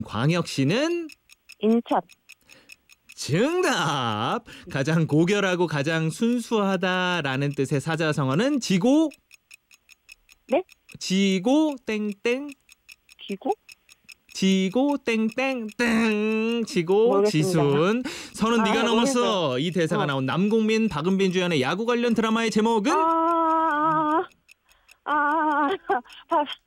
광역시는 인천. 정답. 가장 고결하고 가장 순수하다라는 뜻의 사자성어는 지고. 네? 지고 땡땡. 기고? 지고 땡땡땡. 지고 모르겠습니다. 지순. 선은 네가 넘었어. 모르겠어요. 이 대사가 나온 남궁민, 박은빈 주연의 야구 관련 드라마의 제목은 아, 파스.